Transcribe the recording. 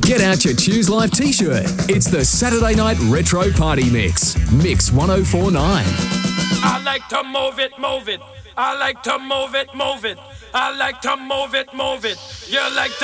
Get out your Choose Life t-shirt. It's the Saturday Night Retro Party Mix. Mix 1049. I like to move it, move it. I like to move it, move it. I like to move it, move it. You like to